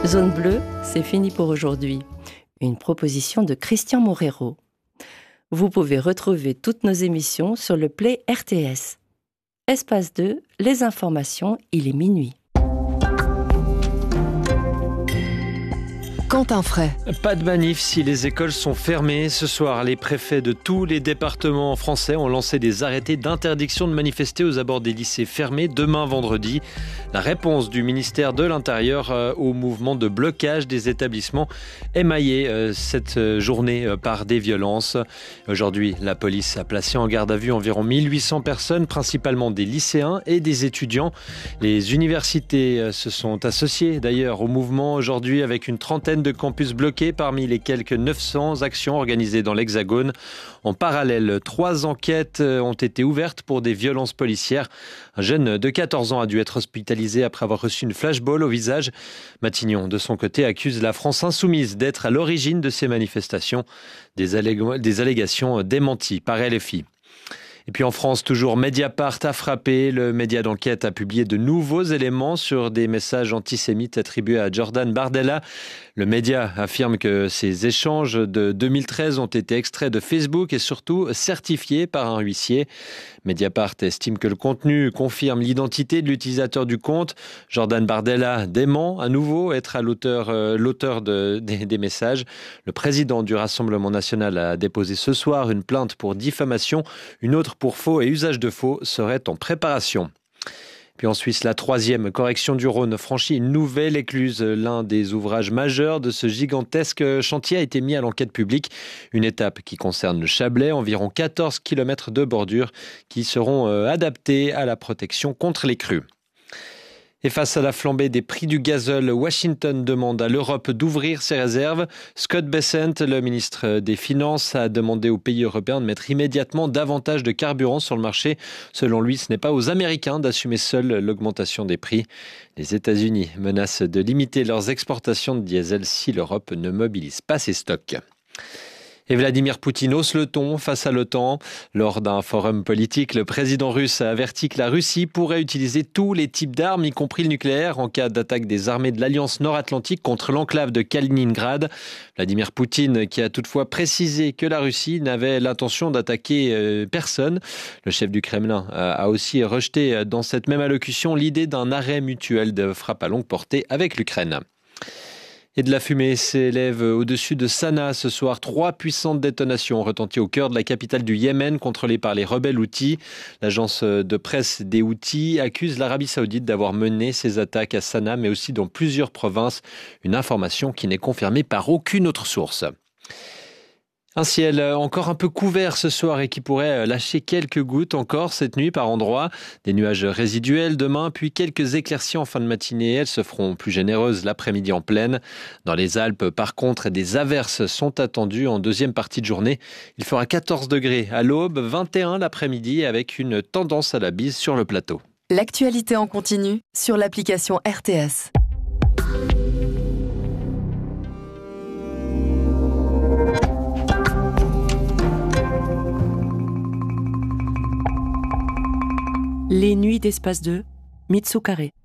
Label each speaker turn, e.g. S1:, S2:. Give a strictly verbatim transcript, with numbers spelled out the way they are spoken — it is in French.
S1: Zone bleue, c'est fini pour aujourd'hui. Une proposition de Christian Morero. Vous pouvez retrouver toutes nos émissions sur le Play R T S. Espace deux, les informations, il est minuit.
S2: Quentin Fray.
S3: Pas de manif si les écoles sont fermées. Ce soir, les préfets de tous les départements français ont lancé des arrêtés d'interdiction de manifester aux abords des lycées fermés demain vendredi. La réponse du ministère de l'Intérieur au mouvement de blocage des établissements émaillé cette journée par des violences. Aujourd'hui, la police a placé en garde à vue environ mille huit cents personnes, principalement des lycéens et des étudiants. Les universités se sont associées d'ailleurs au mouvement aujourd'hui avec une trentaine de campus bloqués parmi les quelques neuf cents actions organisées dans l'Hexagone. En parallèle, trois enquêtes ont été ouvertes pour des violences policières. Un jeune de quatorze ans a dû être hospitalisé après avoir reçu une flashball au visage. Matignon, de son côté, accuse la France insoumise d'être à l'origine de ces manifestations. Des, allég- des allégations démenties par L F I. Et puis en France, toujours, Mediapart a frappé. Le média d'enquête a publié de nouveaux éléments sur des messages antisémites attribués à Jordan Bardella. Le média affirme que ces échanges de deux mille treize ont été extraits de Facebook et surtout certifiés par un huissier. Mediapart estime que le contenu confirme l'identité de l'utilisateur du compte. Jordan Bardella dément à nouveau être à l'auteur, euh, l'auteur de, des, des messages. Le président du Rassemblement national a déposé ce soir une plainte pour diffamation. Une autre pour faux et usage de faux serait en préparation. Puis en Suisse, la troisième correction du Rhône franchit une nouvelle écluse. L'un des ouvrages majeurs de ce gigantesque chantier a été mis à l'enquête publique. Une étape qui concerne le Chablais, environ quatorze kilomètres de bordure qui seront adaptés à la protection contre les crues. Et face à la flambée des prix du gazole, Washington demande à l'Europe d'ouvrir ses réserves. Scott Bessent, le ministre des Finances, a demandé aux pays européens de mettre immédiatement davantage de carburant sur le marché. Selon lui, ce n'est pas aux Américains d'assumer seuls l'augmentation des prix. Les États-Unis menacent de limiter leurs exportations de diesel si l'Europe ne mobilise pas ses stocks. Et Vladimir Poutine hausse le ton face à l'OTAN. Lors d'un forum politique, le président russe a averti que la Russie pourrait utiliser tous les types d'armes, y compris le nucléaire, en cas d'attaque des armées de l'Alliance nord-atlantique contre l'enclave de Kaliningrad. Vladimir Poutine qui a toutefois précisé que la Russie n'avait l'intention d'attaquer personne. Le chef du Kremlin a aussi rejeté dans cette même allocution l'idée d'un arrêt mutuel de frappe à longue portée avec l'Ukraine. Et de la fumée s'élève au-dessus de Sanaa ce soir. Trois puissantes détonations ont retenti au cœur de la capitale du Yémen, contrôlée par les rebelles Houthis. L'agence de presse des Houthis accuse l'Arabie Saoudite d'avoir mené ces attaques à Sanaa, mais aussi dans plusieurs provinces. Une information qui n'est confirmée par aucune autre source. Un ciel encore un peu couvert ce soir et qui pourrait lâcher quelques gouttes encore cette nuit par endroits. Des nuages résiduels demain, puis quelques éclaircies en fin de matinée. Elles se feront plus généreuses l'après-midi en plaine. Dans les Alpes, par contre, des averses sont attendues en deuxième partie de journée. Il fera quatorze degrés à l'aube, vingt et un l'après-midi avec une tendance à la bise sur le plateau.
S2: L'actualité en continu sur l'application R T S.
S1: Les nuits d'Espace deux, Mitsu Carré.